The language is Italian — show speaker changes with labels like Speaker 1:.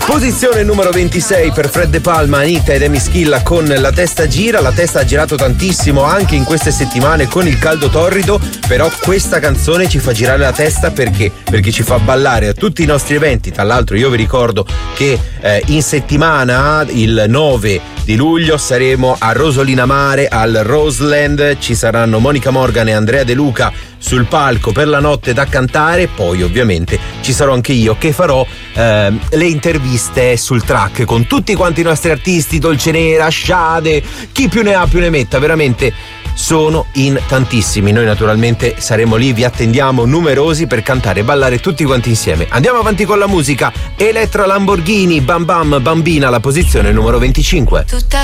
Speaker 1: Posizione numero 26 per Fred De Palma, Anita ed Emi Schilla con La testa gira. La testa ha girato tantissimo anche in queste settimane con il caldo torrido, però questa canzone ci fa girare la testa perché ci fa ballare a tutti i nostri eventi. Tra l'altro io vi ricordo che in settimana, il 9 di luglio, saremo a Rosolina Mare al Roseland, ci saranno Monica Morgan e Andrea De Luca sul palco per la notte da cantare. Poi ovviamente ci sarò anche io che farò le interviste sul track con tutti quanti i nostri artisti, Dolcenera, Sciade, chi più ne ha più ne metta, veramente sono in tantissimi. Noi naturalmente saremo lì, vi attendiamo numerosi per cantare e ballare tutti quanti insieme. Andiamo avanti con la musica. Elettra Lamborghini, Bam Bam Bambina, la posizione numero 25.